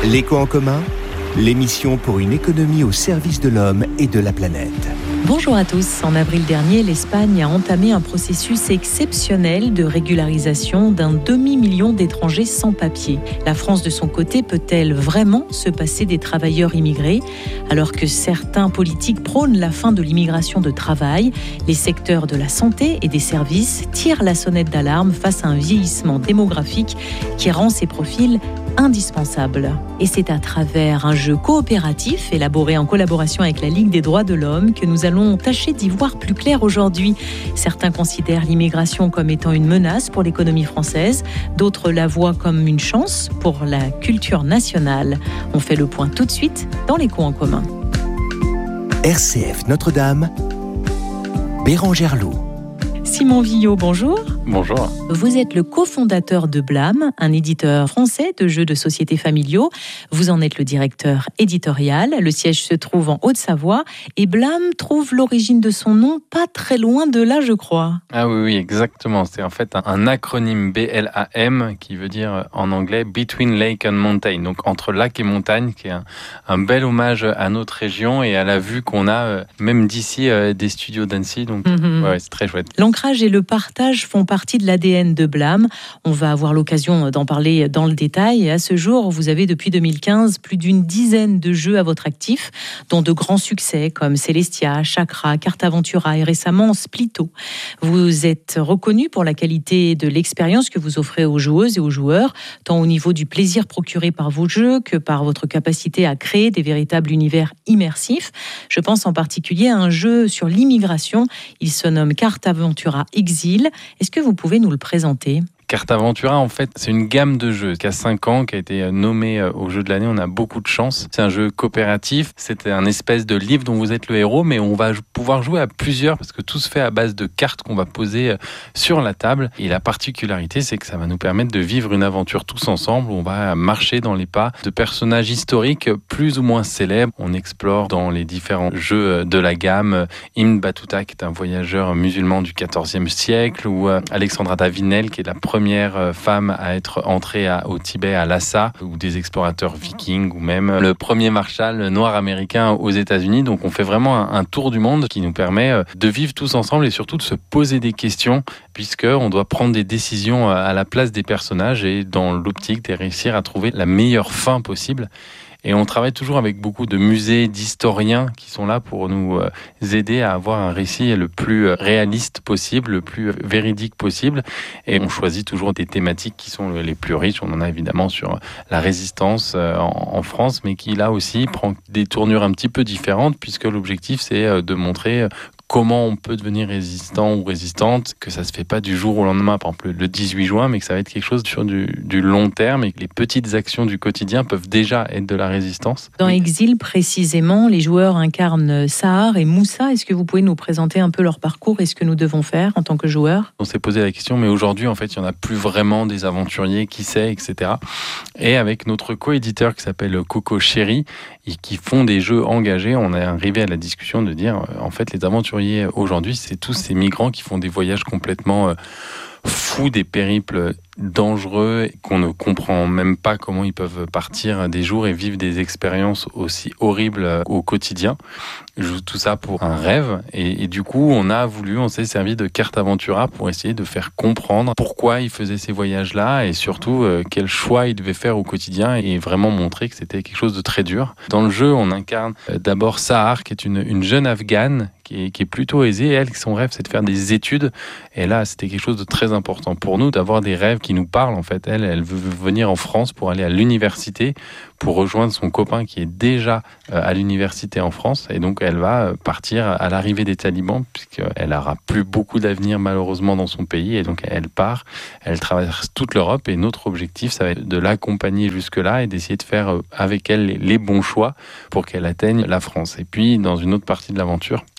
L'éco en commun, l'émission pour une économie au service de l'homme et de la planète. Bonjour à tous. En avril dernier, l'Espagne a entamé un processus exceptionnel de régularisation d'un demi-million d'étrangers sans papier. La France, de son côté, peut-elle vraiment se passer des travailleurs immigrés ? Alors que certains politiques prônent la fin de l'immigration de travail, les secteurs de la santé et des services tirent la sonnette d'alarme face à un vieillissement démographique qui rend ces profils indispensables. Et c'est à travers un jeu coopératif élaboré en collaboration avec la Ligue des droits de l'homme que nous allons tâcher d'y voir plus clair aujourd'hui. Certains considèrent l'immigration comme étant une menace pour l'économie française, d'autres la voient comme une chance pour la culture nationale. On fait le point tout de suite dans l'éco en commun. RCF Notre-Dame, Bérangère Loup. Simon Villot, bonjour. Bonjour. Vous êtes le cofondateur de Blâme, un éditeur français de jeux de société familiaux. Vous en êtes le directeur éditorial. Le siège se trouve en Haute-Savoie et Blâme trouve l'origine de son nom pas très loin de là, je crois. Ah oui, exactement. C'est en fait un acronyme BLAM qui veut dire en anglais Between Lake and Mountain, donc entre lac et montagne, qui est un bel hommage à notre région et à la vue qu'on a même d'ici des studios d'Annecy. Donc ouais, c'est très chouette. L'ancrage et le partage font partie de l'ADN de Blâme. On va avoir l'occasion d'en parler dans le détail. Et à ce jour, vous avez depuis 2015 plus d'une dizaine de jeux à votre actif, dont de grands succès comme Celestia, Chakra, Cartaventura et récemment Splitto. Vous êtes reconnu pour la qualité de l'expérience que vous offrez aux joueuses et aux joueurs, tant au niveau du plaisir procuré par vos jeux que par votre capacité à créer des véritables univers immersifs. Je pense en particulier à un jeu sur l'immigration. Il se nomme Cartaventura Exil. Est-ce que vous pouvez nous le présenter ? Cartaventura, en fait, c'est une gamme de jeux qui a 5 ans, qui a été nommé au jeu de l'année. On a beaucoup de chance. C'est un jeu coopératif. C'est un espèce de livre dont vous êtes le héros, mais on va pouvoir jouer à plusieurs parce que tout se fait à base de cartes qu'on va poser sur la table. Et la particularité, c'est que ça va nous permettre de vivre une aventure tous ensemble. On va marcher dans les pas de personnages historiques plus ou moins célèbres. On explore dans les différents jeux de la gamme Ibn Battuta, qui est un voyageur musulman du XIVe siècle, ou Alexandra Davinel, qui est la première femme à être entrée au Tibet, à Lhasa, ou des explorateurs vikings, ou même le premier marshal noir américain aux États-Unis. Donc on fait vraiment un tour du monde qui nous permet de vivre tous ensemble et surtout de se poser des questions, puisqu'on doit prendre des décisions à la place des personnages et dans l'optique de réussir à trouver la meilleure fin possible. Et on travaille toujours avec beaucoup de musées, d'historiens qui sont là pour nous aider à avoir un récit le plus réaliste possible, le plus véridique possible. Et on choisit toujours des thématiques qui sont les plus riches. On en a évidemment sur la résistance en France, mais qui là aussi prend des tournures un petit peu différentes, puisque l'objectif c'est de montrer comment on peut devenir résistant ou résistante, que ça se fait pas du jour au lendemain, par exemple le 18 juin, mais que ça va être quelque chose sur du long terme et que les petites actions du quotidien peuvent déjà être de la résistance. Dans Exil, précisément, les joueurs incarnent Sahar et Moussa. Est-ce que vous pouvez nous présenter un peu leur parcours et ce que nous devons faire en tant que joueurs ? On s'est posé la question, mais aujourd'hui, en fait, il n'y en a plus vraiment des aventuriers, qui sait, etc. Et avec notre co-éditeur qui s'appelle Coco Chéri, et qui font des jeux engagés, on est arrivé à la discussion de dire, en fait, les aventuriers aujourd'hui, c'est tous ces migrants qui font des voyages complètement fous, des périples dangereux, qu'on ne comprend même pas comment ils peuvent partir des jours et vivre des expériences aussi horribles au quotidien. Je joue tout ça pour un rêve et du coup on s'est servi de Cartaventura pour essayer de faire comprendre pourquoi ils faisaient ces voyages-là et surtout quels choix ils devaient faire au quotidien et vraiment montrer que c'était quelque chose de très dur. Dans le jeu, on incarne d'abord Sahar, qui est une jeune Afghane qui est plutôt aisée. Elle, son rêve, c'est de faire des études. Et là, c'était quelque chose de très important pour nous, d'avoir des rêves qui nous parlent. En fait, elle veut venir en France pour aller à l'université, pour rejoindre son copain qui est déjà à l'université en France. Et donc, elle va partir à l'arrivée des talibans, puisqu'elle n'aura plus beaucoup d'avenir, malheureusement, dans son pays. Et donc, elle part, elle traverse toute l'Europe. Et notre objectif, ça va être de l'accompagner jusque-là et d'essayer de faire avec elle les bons choix pour qu'elle atteigne la France. Et puis, dans une autre partie de l'aventure,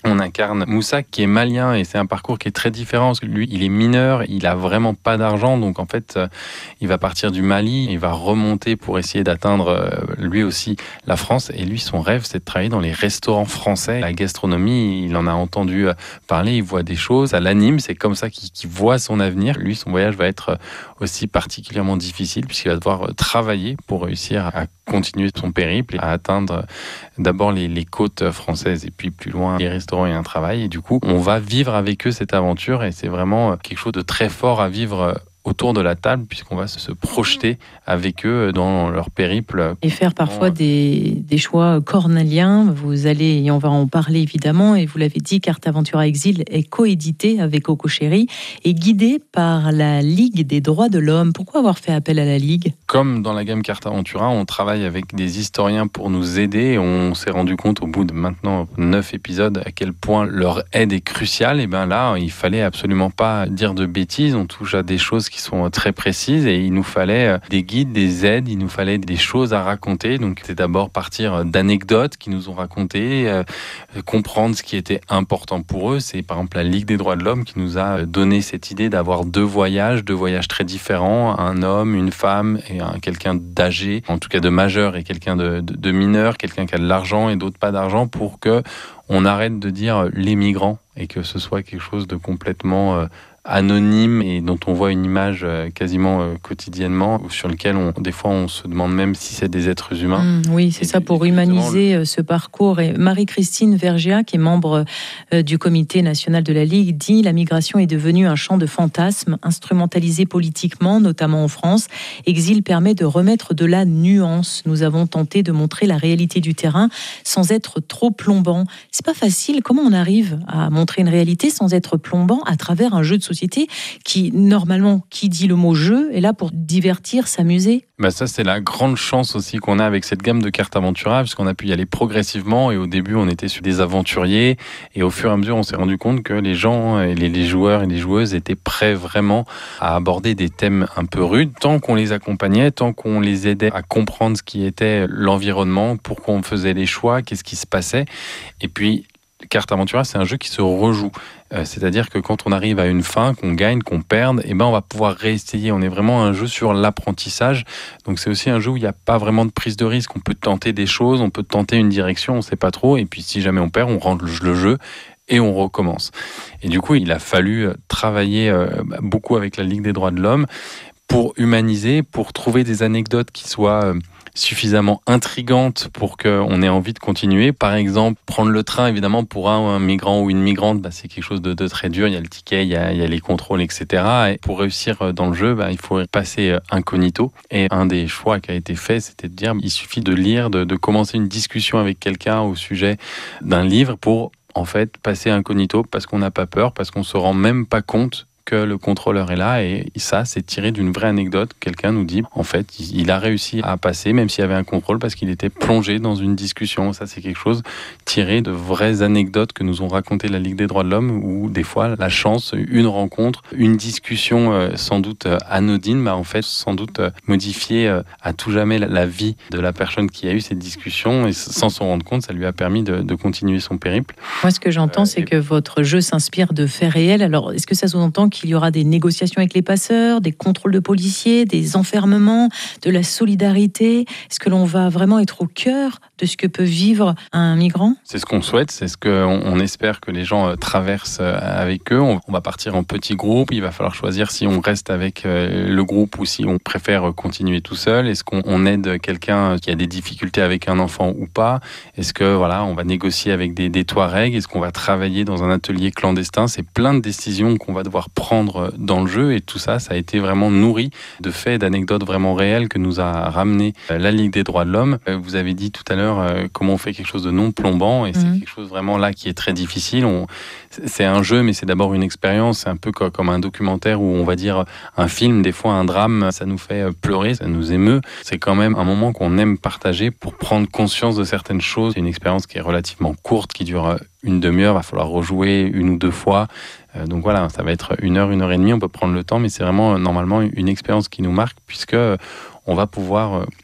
On incarne Moussa qui est malien et c'est un parcours qui est très différent parce que lui, il est mineur, il a vraiment pas d'argent, donc en fait, il va partir du Mali, il va remonter pour essayer d'atteindre lui aussi la France. Et lui, son rêve, c'est de travailler dans les restaurants français. La gastronomie, il en a entendu parler, il voit des choses, ça l'anime, c'est comme ça qu'il voit son avenir. Lui, son voyage va être aussi particulièrement difficile puisqu'il va devoir travailler pour réussir à continuer son périple et à atteindre d'abord les côtes françaises et puis plus loin les restaurants et un travail. Et du coup, on va vivre avec eux cette aventure et c'est vraiment quelque chose de très fort à vivre autour de la table puisqu'on va se projeter avec eux dans leur périple. Et faire parfois des choix cornéliens. Vous allez, et on va en parler évidemment, et vous l'avez dit, Carte Aventura Exil est coédité avec Coco Chéri et guidé par la Ligue des droits de l'homme. Pourquoi avoir fait appel à la Ligue ? Comme dans la gamme Carte Aventura, on travaille avec des historiens pour nous aider et on s'est rendu compte au bout de maintenant 9 épisodes à quel point leur aide est cruciale. Et bien là, il fallait absolument pas dire de bêtises, on touche à des choses qui sont très précises et il nous fallait des guides, des aides, il nous fallait des choses à raconter. Donc c'est d'abord partir d'anecdotes qui nous ont raconté, comprendre ce qui était important pour eux. C'est par exemple la Ligue des droits de l'homme qui nous a donné cette idée d'avoir deux voyages très différents, un homme, une femme et quelqu'un d'âgé, en tout cas de majeur et quelqu'un de mineur, quelqu'un qui a de l'argent et d'autres pas d'argent pour que on arrête de dire les migrants et que ce soit quelque chose de complètement anonyme et dont on voit une image quasiment quotidiennement, sur lequel des fois on se demande même si c'est des êtres humains. Oui, c'est ça, pour humaniser ce parcours. Et Marie-Christine Vergia, qui est membre du comité national de la Ligue, dit « La migration est devenue un champ de fantasmes, instrumentalisé politiquement, notamment en France. Exil permet de remettre de la nuance. Nous avons tenté de montrer la réalité du terrain sans être trop plombant. » C'est pas facile. Comment on arrive à montrer une réalité sans être plombant à travers un jeu de société qui, normalement, qui dit le mot jeu, est là pour divertir, s'amuser. Ça, c'est la grande chance aussi qu'on a avec cette gamme de cartes Aventura, puisqu'on a pu y aller progressivement. Et au début, on était sur des aventuriers. Et au fur et à mesure, on s'est rendu compte que les gens, et les joueurs et les joueuses étaient prêts vraiment à aborder des thèmes un peu rudes, tant qu'on les accompagnait, tant qu'on les aidait à comprendre ce qui était l'environnement, pourquoi on faisait les choix, qu'est-ce qui se passait. Et puis, Carte Aventura, c'est un jeu qui se rejoue. C'est-à-dire que quand on arrive à une fin, qu'on gagne, qu'on perde, on va pouvoir réessayer. On est vraiment un jeu sur l'apprentissage. Donc c'est aussi un jeu où il n'y a pas vraiment de prise de risque. On peut tenter des choses, on peut tenter une direction, on ne sait pas trop. Et puis si jamais on perd, on rentre le jeu et on recommence. Et du coup, il a fallu travailler beaucoup avec la Ligue des droits de l'homme pour humaniser, pour trouver des anecdotes qui soient suffisamment intrigante pour qu'on ait envie de continuer. Par exemple, prendre le train, évidemment, pour un migrant ou une migrante, c'est quelque chose de très dur. Il y a le ticket, il y a les contrôles, etc. Et pour réussir dans le jeu, il faut passer incognito. Et un des choix qui a été fait, c'était de dire, il suffit de lire, de commencer une discussion avec quelqu'un au sujet d'un livre pour, en fait, passer incognito parce qu'on n'a pas peur, parce qu'on se rend même pas compte que le contrôleur est là, et ça, c'est tiré d'une vraie anecdote. Quelqu'un nous dit, en fait, il a réussi à passer, même s'il y avait un contrôle, parce qu'il était plongé dans une discussion. Ça, c'est quelque chose tiré de vraies anecdotes que nous ont racontées la Ligue des droits de l'homme, où des fois, la chance, une rencontre, une discussion sans doute anodine, en fait, sans doute modifié à tout jamais la vie de la personne qui a eu cette discussion, et sans s'en rendre compte, ça lui a permis de continuer son périple. Moi, ce que j'entends, c'est que votre jeu s'inspire de faits réels. Alors, est-ce que ça sous-entend qu'il y aura des négociations avec les passeurs, des contrôles de policiers, des enfermements, de la solidarité? Est-ce que l'on va vraiment être au cœur de ce que peut vivre un migrant? C'est ce qu'on souhaite, c'est ce qu'on espère que les gens traversent avec eux. On va partir en petits groupes, il va falloir choisir si on reste avec le groupe ou si on préfère continuer tout seul. Est-ce qu'on aide quelqu'un qui a des difficultés avec un enfant ou pas? Est-ce que on va négocier avec des Touaregs? Est-ce qu'on va travailler dans un atelier clandestin? C'est plein de décisions qu'on va devoir prendre dans le jeu, et tout ça, ça a été vraiment nourri de faits, d'anecdotes vraiment réelles que nous a ramené la Ligue des droits de l'homme. Vous avez dit tout à l'heure comment on fait quelque chose de non plombant, et c'est quelque chose vraiment là qui est très difficile. C'est un jeu, mais c'est d'abord une expérience. C'est un peu comme un documentaire, où on va dire un film, des fois un drame, ça nous fait pleurer, ça nous émeut. C'est quand même un moment qu'on aime partager pour prendre conscience de certaines choses. C'est une expérience qui est relativement courte, qui dure une demi-heure, va falloir rejouer une ou deux fois. Donc voilà, ça va être 1 heure et demie, on peut prendre le temps, mais c'est vraiment normalement une expérience qui nous marque, puisque on va pouvoir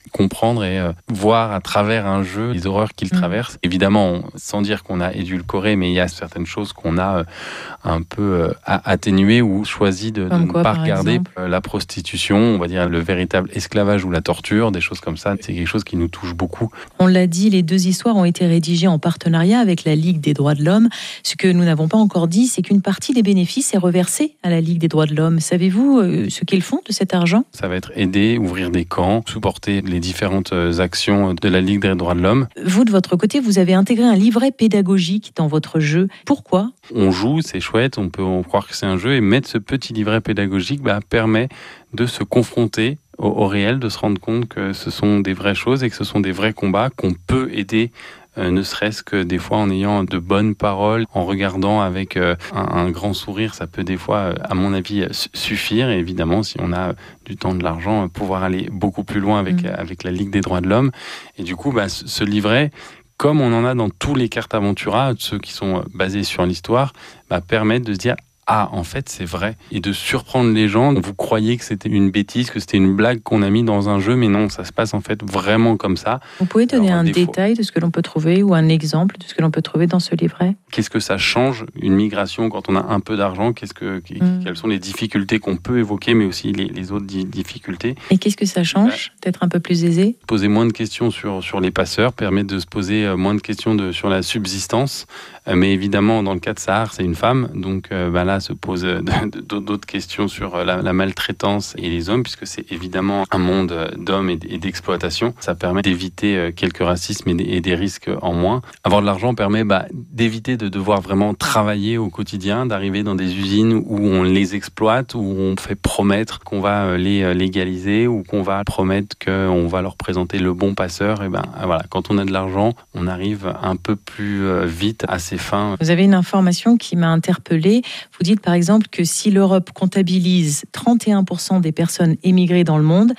comprendre et voir à travers un jeu les horreurs qu'il traverse. Évidemment, sans dire qu'on a édulcoré, mais il y a certaines choses qu'on a un peu atténuées ou choisi de ne pas regarder. La prostitution, on va dire le véritable esclavage ou la torture, des choses comme ça, c'est quelque chose qui nous touche beaucoup. On l'a dit, les 2 histoires ont été rédigées en partenariat avec la Ligue des droits de l'homme. Ce que nous n'avons pas encore dit, c'est qu'une partie des bénéfices est reversée à la Ligue des droits de l'homme. Savez-vous ce qu'ils font de cet argent ? Ça va être aider, ouvrir des camps, supporter les différentes actions de la Ligue des droits de l'homme. Vous, de votre côté, vous avez intégré un livret pédagogique dans votre jeu. Pourquoi ? On joue, c'est chouette, on peut croire que c'est un jeu, et mettre ce petit livret pédagogique permet de se confronter au réel, de se rendre compte que ce sont des vraies choses et que ce sont des vrais combats, qu'on peut aider, ne serait-ce que des fois en ayant de bonnes paroles, en regardant avec un grand sourire. Ça peut des fois, à mon avis, suffire. Et évidemment, si on a du temps, de l'argent, pouvoir aller beaucoup plus loin avec la Ligue des droits de l'homme. Et du coup, ce livret, comme on en a dans tous les cartes Aventura, ceux qui sont basés sur l'histoire, permettent de se dire « Ah, en fait, c'est vrai ». Et de surprendre les gens. Vous croyez que c'était une bêtise, que c'était une blague qu'on a mis dans un jeu, mais non, ça se passe en fait vraiment comme ça. Vous pouvez donner un détail de ce que l'on peut trouver ou un exemple de ce que l'on peut trouver dans ce livret ? Qu'est-ce que ça change, une migration, quand on a un peu d'argent ? Quelles sont les difficultés qu'on peut évoquer, mais aussi les autres difficultés ? Et qu'est-ce que ça change d'être un peu plus aisé ? Poser moins de questions sur les passeurs permet de se poser moins de questions sur la subsistance. Mais évidemment, dans le cas de Sahar, c'est une femme, donc là se posent d'autres questions sur la maltraitance et les hommes, puisque c'est évidemment un monde d'hommes et d'exploitation. Ça permet d'éviter quelques racismes et des risques en moins. Avoir de l'argent permet d'éviter de devoir vraiment travailler au quotidien, d'arriver dans des usines où on les exploite, où on fait promettre qu'on va les légaliser, ou qu'on va promettre qu'on va leur présenter le bon passeur. Et voilà, quand on a de l'argent, on arrive un peu plus vite à ses fins. Vous avez une information qui m'a interpellée. Vous dites par exemple que si l'Europe comptabilise 31% des personnes émigrées dans le monde,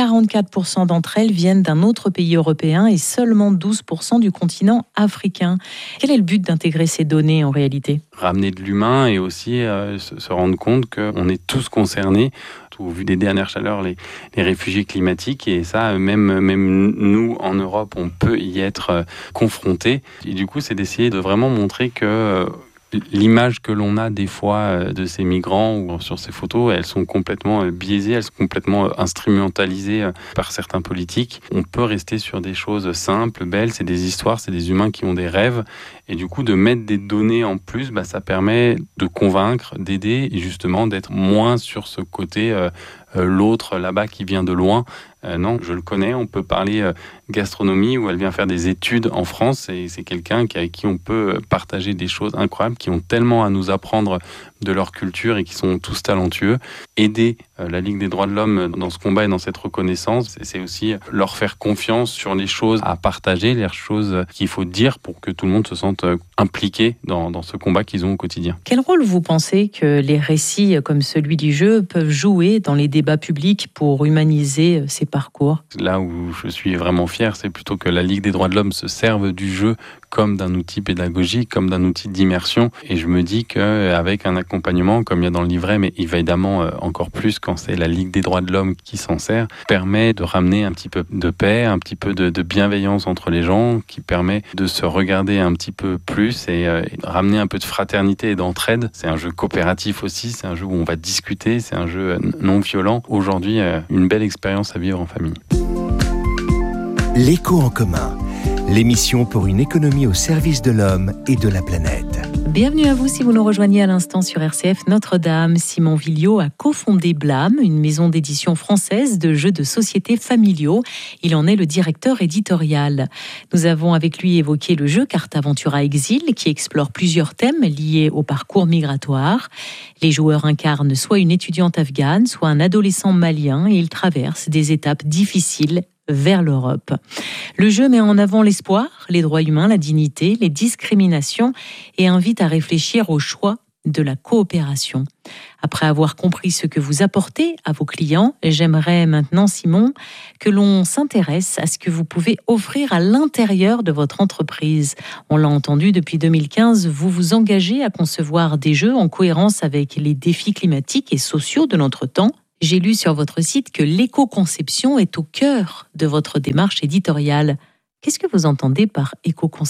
44% d'entre elles viennent d'un autre pays européen et seulement 12% du continent africain. Quel est le but d'intégrer ces données en réalité ? Ramener de l'humain et aussi se rendre compte qu'on est tous concernés. Au vu des dernières chaleurs, les réfugiés climatiques, et ça, même nous, en Europe, on peut y être confrontés. Et du coup, c'est d'essayer de vraiment montrer que l'image que l'on a des fois de ces migrants ou sur ces photos, elles sont complètement biaisées, elles sont complètement instrumentalisées par certains politiques. On peut rester sur des choses simples, belles, c'est des histoires, c'est des humains qui ont des rêves. Et du coup, de mettre des données en plus, ça permet de convaincre, d'aider et justement d'être moins sur ce côté l'autre là-bas qui vient de loin. Non, je le connais, on peut parler gastronomie, où elle vient faire des études en France, et c'est quelqu'un avec qui on peut partager des choses incroyables, qui ont tellement à nous apprendre de leur culture et qui sont tous talentueux. Aider la Ligue des droits de l'homme dans ce combat et dans cette reconnaissance, c'est aussi leur faire confiance sur les choses à partager, les choses qu'il faut dire pour que tout le monde se sente impliqué dans ce combat qu'ils ont au quotidien. Quel rôle vous pensez que les récits comme celui du jeu peuvent jouer dans les débats publics pour humaniser ces parcours ? Là où je suis vraiment fier, c'est plutôt que la Ligue des droits de l'homme se serve du jeu comme d'un outil pédagogique, comme d'un outil d'immersion. Et je me dis qu'avec un accompagnement, comme il y a dans le livret, mais évidemment encore plus quand c'est la Ligue des droits de l'homme qui s'en sert, permet de ramener un petit peu de paix, un petit peu de bienveillance entre les gens, qui permet de se regarder un petit peu plus et ramener un peu de fraternité et d'entraide. C'est un jeu coopératif aussi, c'est un jeu où on va discuter, c'est un jeu non violent. Aujourd'hui, une belle expérience à vivre en famille. L'écho en commun, l'émission pour une économie au service de l'homme et de la planète. Bienvenue à vous si vous nous rejoignez à l'instant sur RCF Notre-Dame. Simon Villiot a cofondé Blâme, une maison d'édition française de jeux de société familiaux. Il en est le directeur éditorial. Nous avons avec lui évoqué le jeu Carte Aventura Exil, qui explore plusieurs thèmes liés au parcours migratoire. Les joueurs incarnent soit une étudiante afghane, soit un adolescent malien, et ils traversent des étapes difficiles vers l'Europe. Le jeu met en avant l'espoir, les droits humains, la dignité, les discriminations et invite à réfléchir au choix de la coopération. Après avoir compris ce que vous apportez à vos clients, j'aimerais maintenant, Simon, que l'on s'intéresse à ce que vous pouvez offrir à l'intérieur de votre entreprise. On l'a entendu, depuis 2015, vous vous engagez à concevoir des jeux en cohérence avec les défis climatiques et sociaux de notre temps. J'ai lu sur votre site que l'éco-conception est au cœur de votre démarche éditoriale. Qu'est-ce que vous entendez par éco-conception ?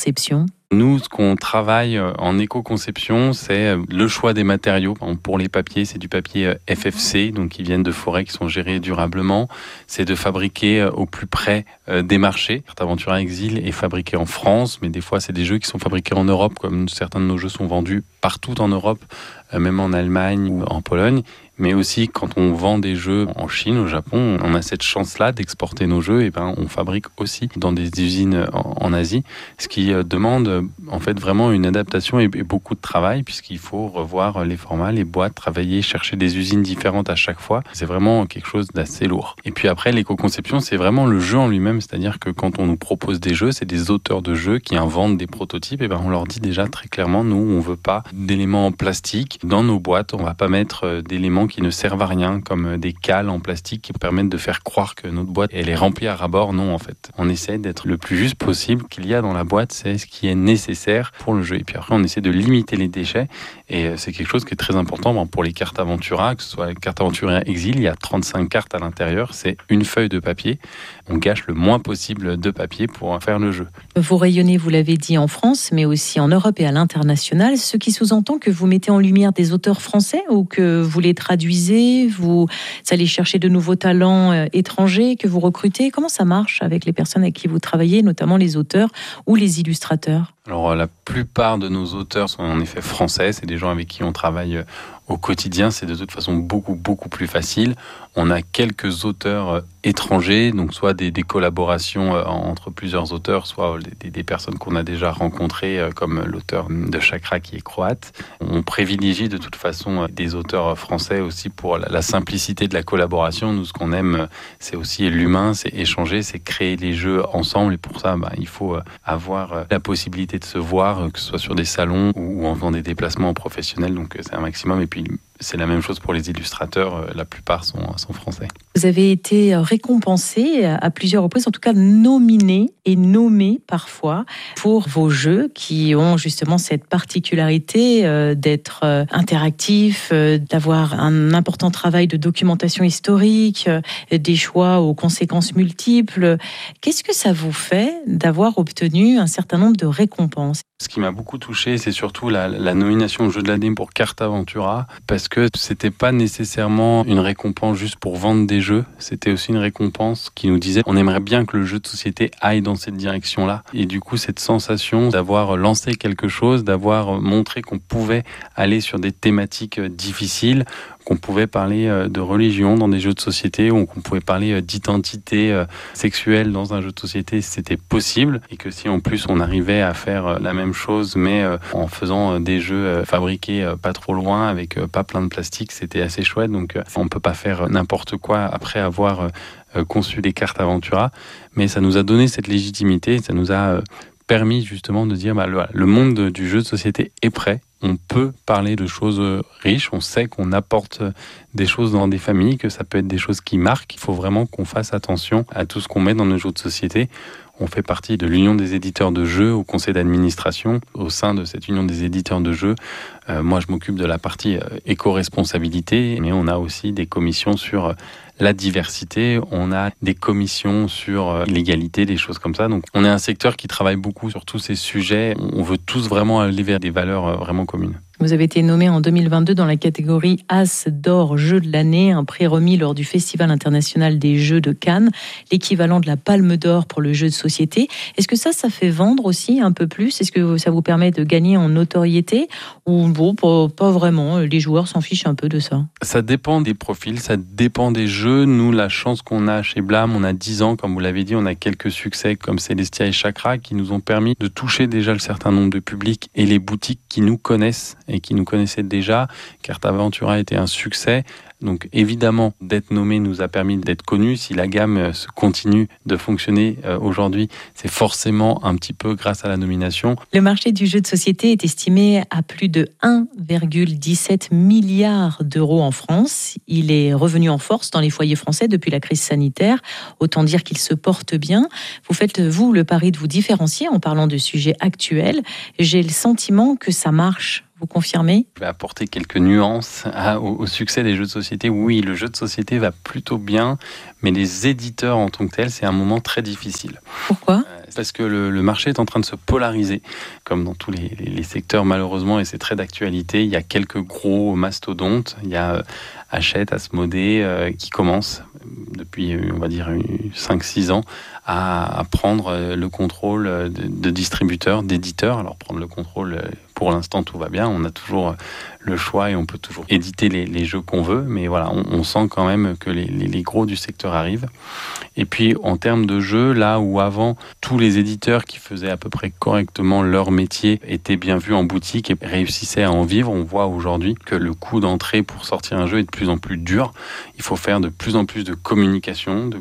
Nous, ce qu'on travaille en éco-conception, c'est le choix des matériaux. Pour les papiers, c'est du papier FFC, donc qui viennent de forêts qui sont gérées durablement. C'est de fabriquer au plus près des marchés. Carte Aventura Exil est fabriqué en France, mais des fois, c'est des jeux qui sont fabriqués en Europe, comme certains de nos jeux sont vendus partout en Europe, même en Allemagne ou en Pologne. Mais aussi, quand on vend des jeux en Chine, au Japon, on a cette chance-là d'exporter nos jeux. Et on fabrique aussi dans des usines en Asie, ce qui demande en fait vraiment une adaptation et beaucoup de travail, puisqu'il faut revoir les formats, les boîtes, travailler, chercher des usines différentes à chaque fois. C'est vraiment quelque chose d'assez lourd. Et puis après, l'éco-conception, c'est vraiment le jeu en lui-même. C'est-à-dire que quand on nous propose des jeux, c'est des auteurs de jeux qui inventent des prototypes. Et on leur dit déjà très clairement, nous, on veut pas d'éléments en plastique dans nos boîtes. On va pas mettre d'éléments qui ne servent à rien, comme des cales en plastique qui permettent de faire croire que notre boîte elle est remplie à ras-bord. Non, en fait, on essaie d'être le plus juste possible. Qu'il y a dans la boîte, c'est ce qui est nécessaire pour le jeu. Et puis après, on essaie de limiter les déchets. Et c'est quelque chose qui est très important pour les cartes Aventura, que ce soit la carte Aventura Exil, il y a 35 cartes à l'intérieur. C'est une feuille de papier. On gâche le moins possible de papier pour faire le jeu. Vous rayonnez, vous l'avez dit, en France, mais aussi en Europe et à l'international, ce qui sous-entend que vous mettez en lumière des auteurs français ou que vous les traduisez, vous allez chercher de nouveaux talents étrangers que vous recrutez. Comment ça marche avec les personnes avec qui vous travaillez, notamment les auteurs ou les illustrateurs ? Alors, la plupart de nos auteurs sont en effet français. C'est des gens avec qui on travaille au quotidien. C'est de toute façon beaucoup plus facile. On a quelques auteurs étrangers, donc soit des collaborations entre plusieurs auteurs, soit des personnes qu'on a déjà rencontrées, comme l'auteur de Chakra qui est croate. On privilégie de toute façon des auteurs français aussi pour la simplicité de la collaboration. Nous, ce qu'on aime, c'est aussi l'humain, c'est échanger, c'est créer les jeux ensemble. Et pour ça, il faut avoir la possibilité de se voir, que ce soit sur des salons ou en faisant des déplacements professionnels. Donc c'est un maximum. Et puis c'est la même chose pour les illustrateurs, la plupart sont français. Vous avez été récompensé à plusieurs reprises, en tout cas nominé et nommé parfois pour vos jeux qui ont justement cette particularité d'être interactifs, d'avoir un important travail de documentation historique, des choix aux conséquences multiples. Qu'est-ce que ça vous fait d'avoir obtenu un certain nombre de récompenses ? Ce qui m'a beaucoup touché, c'est surtout la nomination au jeu de l'année pour Carte Aventura, parce que c'était pas nécessairement une récompense juste pour vendre des jeux, c'était aussi une récompense qui nous disait on aimerait bien que le jeu de société aille dans cette direction-là. Et du coup, cette sensation d'avoir lancé quelque chose, d'avoir montré qu'on pouvait aller sur des thématiques difficiles, qu'on pouvait parler de religion dans des jeux de société, ou qu'on pouvait parler d'identité sexuelle dans un jeu de société, c'était possible. Et que si en plus on arrivait à faire la même chose, mais en faisant des jeux fabriqués pas trop loin, avec pas plein de plastique, c'était assez chouette. Donc on ne peut pas faire n'importe quoi après avoir conçu les cartes Aventura, mais ça nous a donné cette légitimité, ça nous a permis justement de dire le monde du jeu de société est prêt. On peut parler de choses riches, on sait qu'on apporte des choses dans des familles, que ça peut être des choses qui marquent. Il faut vraiment qu'on fasse attention à tout ce qu'on met dans nos jeux de société. On fait partie de l'Union des éditeurs de jeux au conseil d'administration. Au sein de cette Union des éditeurs de jeux, moi je m'occupe de la partie éco-responsabilité, mais on a aussi des commissions sur la diversité, on a des commissions sur l'égalité, des choses comme ça. Donc on est un secteur qui travaille beaucoup sur tous ces sujets. On veut tous vraiment aller vers des valeurs vraiment communes. Vous avez été nommé en 2022 dans la catégorie As d'or Jeu de l'année, un prix remis lors du Festival international des jeux de Cannes, l'équivalent de la Palme d'or pour le jeu de société. Est-ce que ça fait vendre aussi un peu plus ? Est-ce que ça vous permet de gagner en notoriété ? Ou bon, pas vraiment, les joueurs s'en fichent un peu de ça ? Ça dépend des profils, ça dépend des jeux. Nous, la chance qu'on a chez Blam, on a 10 ans, comme vous l'avez dit, on a quelques succès comme Celestia et Chakra qui nous ont permis de toucher déjà le certain nombre de publics et les boutiques qui nous connaissent et qui nous connaissaient déjà. Carte Aventura a été un succès. Donc évidemment, d'être nommé nous a permis d'être connus. Si la gamme continue de fonctionner aujourd'hui, c'est forcément un petit peu grâce à la nomination. Le marché du jeu de société est estimé à plus de 1,17 milliard d'euros en France. Il est revenu en force dans les foyers français depuis la crise sanitaire. Autant dire qu'il se porte bien. Vous faites, vous, le pari de vous différencier en parlant de sujets actuels. J'ai le sentiment que ça marche. Vous confirmez ? Je vais apporter quelques nuances au succès des jeux de société. Oui, le jeu de société va plutôt bien, mais les éditeurs en tant que tels, c'est un moment très difficile. Pourquoi ? Parce que le marché est en train de se polariser, comme dans tous les secteurs malheureusement, et c'est très d'actualité. Il y a quelques gros mastodontes. Il y a Hachette, Asmodée, qui commencent depuis, on va dire, 5-6 ans à prendre le contrôle de distributeurs, d'éditeurs. Alors prendre le contrôle, pour l'instant tout va bien, on a toujours le choix et on peut toujours éditer les jeux qu'on veut, mais voilà, on sent quand même que les gros du secteur arrivent. Et puis en termes de jeux, là où avant tous les éditeurs qui faisaient à peu près correctement leur métier étaient bien vus en boutique et réussissaient à en vivre, on voit aujourd'hui que le coût d'entrée pour sortir un jeu est de plus en plus dur. Il faut faire de plus en plus de communication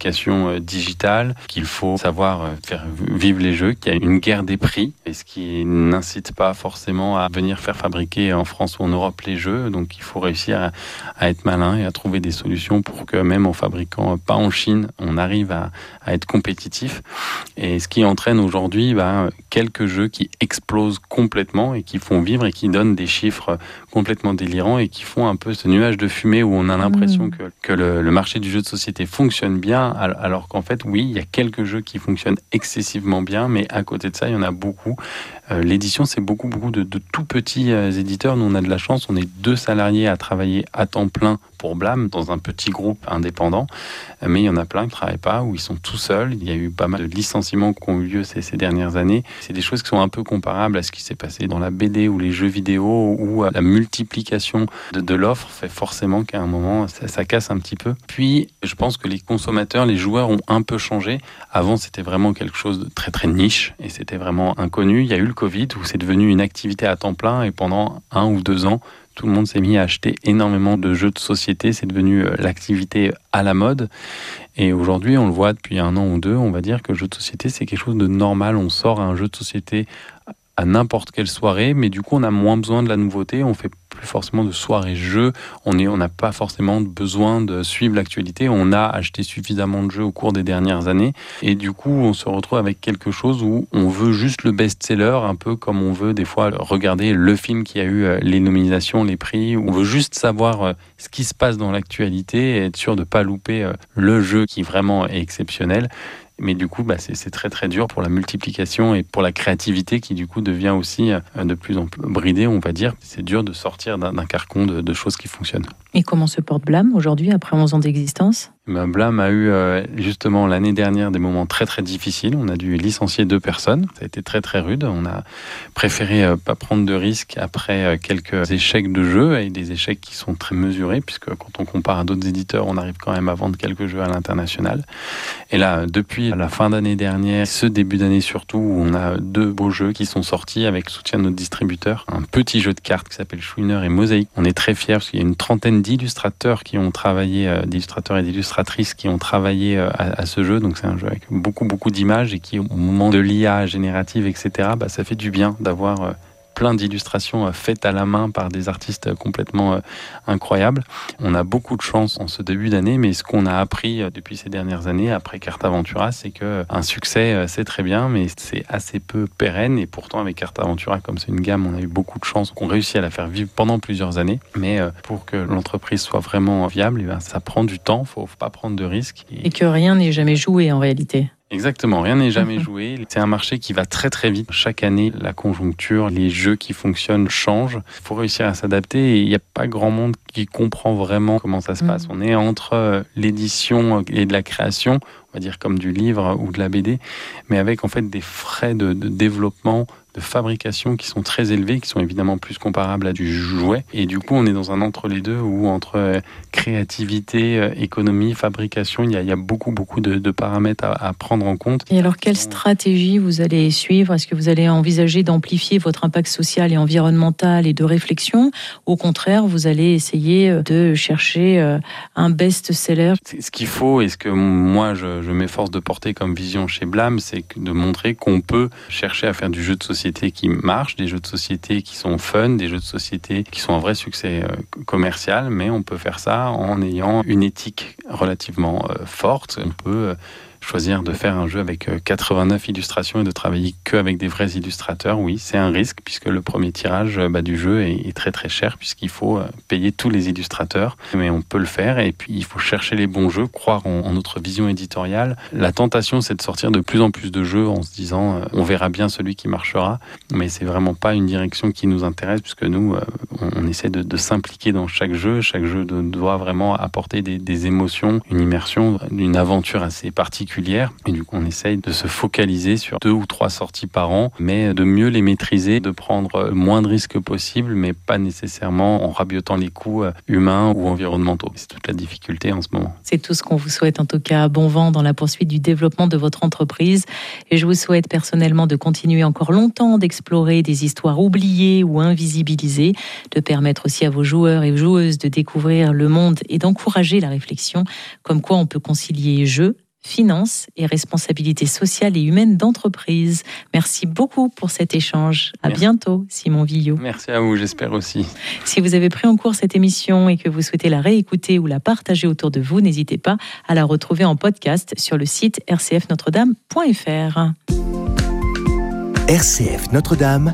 digitale, qu'il faut savoir faire vivre les jeux, qu'il y a une guerre des prix, et ce qui n'incite pas forcément à venir faire fabriquer en France ou en Europe les jeux. Donc il faut réussir à être malin et à trouver des solutions pour que même en fabriquant pas en Chine, on arrive à être compétitif. Et ce qui entraîne aujourd'hui quelques jeux qui explosent complètement et qui font vivre et qui donnent des chiffres complètement délirants et qui font un peu ce nuage de fumée où on a l'impression que le marché du jeu de société fonctionne bien, alors qu'en fait, oui, il y a quelques jeux qui fonctionnent excessivement bien, mais à côté de ça, il y en a beaucoup. L'édition, c'est beaucoup de tout petits éditeurs. Nous, on a de la chance, on est 2 salariés à travailler à temps plein pour Blam, dans un petit groupe indépendant, mais il y en a plein qui ne travaillent pas, où ils sont tout seuls. Il y a eu pas mal de licenciements qui ont eu lieu ces dernières années. C'est des choses qui sont un peu comparables à ce qui s'est passé dans la BD ou les jeux vidéo, où la multiplication de l'offre fait forcément qu'à un moment, ça casse un petit peu. Puis, je pense que les consommateurs, les joueurs ont un peu changé. Avant, c'était vraiment quelque chose de très très niche, et c'était vraiment inconnu. Il y a eu le Covid, où c'est devenu une activité à temps plein, et pendant 1 ou 2 ans, tout le monde s'est mis à acheter énormément de jeux de société. C'est devenu l'activité à la mode. Et aujourd'hui, on le voit depuis 1 an ou 2, on va dire que le jeu de société, c'est quelque chose de normal. On sort un jeu de société à n'importe quelle soirée, mais du coup, on a moins besoin de la nouveauté. On fait plus forcément de soirées jeux. On n'a pas forcément besoin de suivre l'actualité. On a acheté suffisamment de jeux au cours des dernières années. Et du coup, on se retrouve avec quelque chose où on veut juste le best-seller, un peu comme on veut des fois regarder le film qui a eu les nominations, les prix. On veut juste savoir ce qui se passe dans l'actualité et être sûr de ne pas louper le jeu qui vraiment est exceptionnel. Mais du coup, c'est très très dur pour la multiplication et pour la créativité qui du coup devient aussi de plus en plus bridée, on va dire. C'est dur de sortir d'un carcan de choses qui fonctionnent. Et comment se porte Blam aujourd'hui, après 11 ans d'existence ? Blam a eu justement l'année dernière des moments très très difficiles. On a dû licencier 2 personnes. Ça a été très très rude. On a préféré pas prendre de risques après quelques échecs de jeu, et des échecs qui sont très mesurés, puisque quand on compare à d'autres éditeurs, on arrive quand même à vendre quelques jeux à l'international. Et là, depuis la fin d'année dernière, ce début d'année surtout, où on a 2 beaux jeux qui sont sortis avec le soutien de notre distributeur. Un petit jeu de cartes qui s'appelle Chouineur et Mosaïque. On est très fiers parce qu'il y a une trentaine d'illustrateurs qui ont travaillé, d'illustrateurs et d'illustratrices qui ont travaillé à ce jeu. Donc c'est un jeu avec beaucoup d'images, et qui, au moment de l'IA générative, etc., ça fait du bien d'avoir plein d'illustrations faites à la main par des artistes complètement incroyables. On a beaucoup de chance en ce début d'année, mais ce qu'on a appris depuis ces dernières années, après Carte Aventura, c'est qu'un succès, c'est très bien, mais c'est assez peu pérenne. Et pourtant, avec Carte Aventura, comme c'est une gamme, on a eu beaucoup de chance qu'on réussit à la faire vivre pendant plusieurs années. Mais pour que l'entreprise soit vraiment viable, ça prend du temps, il ne faut pas prendre de risques. Et que rien n'est jamais joué en réalité. Exactement, rien n'est jamais joué. C'est un marché qui va très très vite. Chaque année, la conjoncture, les jeux qui fonctionnent changent. Il faut réussir à s'adapter, et il n'y a pas grand monde qui comprend vraiment comment ça se passe. On est entre l'édition et de la création, on va dire comme du livre ou de la BD, mais avec en fait des frais de développement, de fabrication qui sont très élevés, qui sont évidemment plus comparables à du jouet. Et du coup, on est dans un entre-les-deux, où entre créativité, économie, fabrication, il y a beaucoup de paramètres à prendre en compte. Et alors, quelle stratégie vous allez suivre ? Est-ce que vous allez envisager d'amplifier votre impact social et environnemental et de réflexion ? Au contraire, vous allez essayer de chercher un best-seller ? Ce qu'il faut, et ce que moi je m'efforce de porter comme vision chez Blam, c'est de montrer qu'on peut chercher à faire du jeu de société qui marchent, des jeux de société qui sont fun, des jeux de société qui sont un vrai succès commercial, mais on peut faire ça en ayant une éthique relativement forte. On peut Choisir de faire un jeu avec 89 illustrations et de travailler que avec des vrais illustrateurs, oui, c'est un risque puisque le premier tirage du jeu est très très cher puisqu'il faut payer tous les illustrateurs. Mais on peut le faire et puis il faut chercher les bons jeux, croire en notre vision éditoriale. La tentation, c'est de sortir de plus en plus de jeux en se disant on verra bien celui qui marchera, mais c'est vraiment pas une direction qui nous intéresse puisque nous, on essaie de s'impliquer dans chaque jeu. Chaque jeu doit vraiment apporter des émotions, une immersion, une aventure assez particulière. Et du coup, on essaye de se focaliser sur 2 ou 3 sorties par an, mais de mieux les maîtriser, de prendre le moins de risques possible, mais pas nécessairement en rabiotant les coûts humains ou environnementaux. C'est toute la difficulté en ce moment. C'est tout ce qu'on vous souhaite, en tout cas. Bon vent dans la poursuite du développement de votre entreprise. Et je vous souhaite personnellement de continuer encore longtemps d'explorer des histoires oubliées ou invisibilisées, de permettre aussi à vos joueurs et joueuses de découvrir le monde et d'encourager la réflexion, comme quoi on peut concilier jeu, finances et responsabilité sociale et humaine d'entreprise. Merci beaucoup pour cet échange. À bientôt, Simon Villot. Merci à vous, j'espère aussi. Si vous avez pris en cours cette émission et que vous souhaitez la réécouter ou la partager autour de vous, n'hésitez pas à la retrouver en podcast sur le site rcfnotredame.fr. RCF Notre-Dame,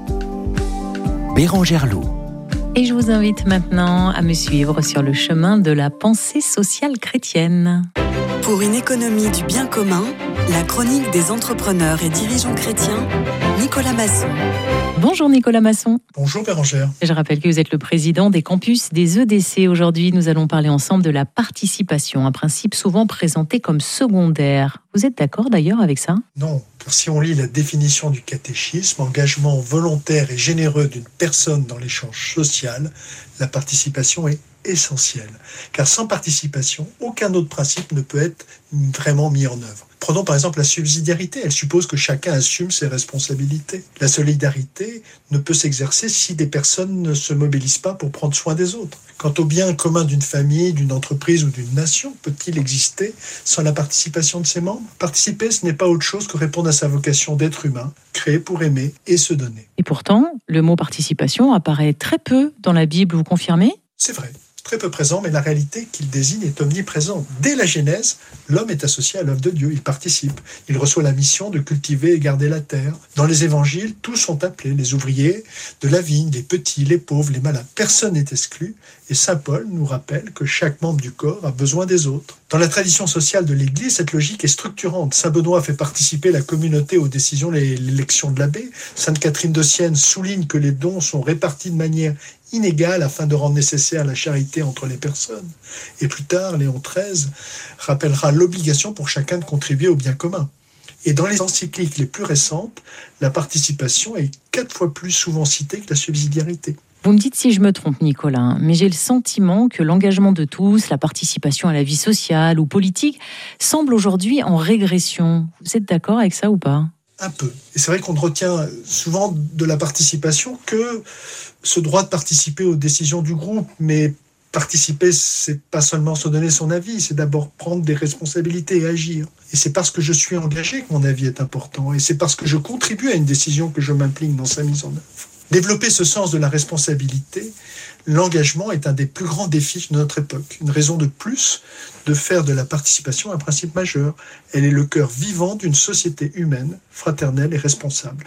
Bérangère Loup. Et je vous invite maintenant à me suivre sur le chemin de la pensée sociale chrétienne. Pour une économie du bien commun, la chronique des entrepreneurs et dirigeants chrétiens, Nicolas Masson. Bonjour Nicolas Masson. Bonjour Bérangère. Je rappelle que vous êtes le président des campus des EDC. Aujourd'hui, nous allons parler ensemble de la participation, un principe souvent présenté comme secondaire. Vous êtes d'accord d'ailleurs avec ça ? Non, car si on lit la définition du catéchisme, engagement volontaire et généreux d'une personne dans l'échange social, la participation est essentielle. Car sans participation, aucun autre principe ne peut être vraiment mis en œuvre. Prenons par exemple la subsidiarité. Elle suppose que chacun assume ses responsabilités. La solidarité ne peut s'exercer si des personnes ne se mobilisent pas pour prendre soin des autres. Quant au bien commun d'une famille, d'une entreprise ou d'une nation, peut-il exister sans la participation de ses membres ? Participer, ce n'est pas autre chose que répondre à sa vocation d'être humain, créé pour aimer et se donner. Et pourtant, le mot participation apparaît très peu dans la Bible, vous confirmez ? C'est vrai. Très peu présent, mais la réalité qu'il désigne est omniprésente. Dès la Genèse, l'homme est associé à l'œuvre de Dieu, il participe. Il reçoit la mission de cultiver et garder la terre. Dans les évangiles, tous sont appelés, les ouvriers de la vigne, les petits, les pauvres, les malades. Personne n'est exclu, et saint Paul nous rappelle que chaque membre du corps a besoin des autres. Dans la tradition sociale de l'Église, cette logique est structurante. Saint Benoît fait participer la communauté aux décisions et l'élection de l'abbé. Sainte Catherine de Sienne souligne que les dons sont répartis de manière inégale afin de rendre nécessaire la charité entre les personnes. Et plus tard, Léon XIII rappellera l'obligation pour chacun de contribuer au bien commun. Et dans les encycliques les plus récentes, la participation est 4 fois plus souvent citée que la subsidiarité. Vous me dites si je me trompe, Nicolas, mais j'ai le sentiment que l'engagement de tous, la participation à la vie sociale ou politique, semble aujourd'hui en régression. Vous êtes d'accord avec ça ou pas ? Un peu. Et c'est vrai qu'on ne retient souvent de la participation que ce droit de participer aux décisions du groupe, mais participer, c'est pas seulement se donner son avis, c'est d'abord prendre des responsabilités et agir. Et c'est parce que je suis engagé que mon avis est important, et c'est parce que je contribue à une décision que je m'implique dans sa mise en œuvre. Développer ce sens de la responsabilité, l'engagement est un des plus grands défis de notre époque. Une raison de plus de faire de la participation un principe majeur. Elle est le cœur vivant d'une société humaine, fraternelle et responsable.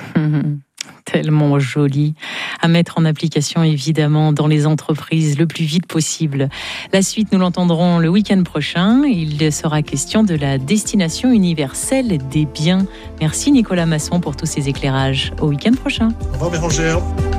Tellement joli. À mettre en application, évidemment, dans les entreprises le plus vite possible. La suite, nous l'entendrons le week-end prochain. Il sera question de la destination universelle des biens. Merci Nicolas Masson pour tous ces éclairages. Au week-end prochain. Au revoir Bérangère.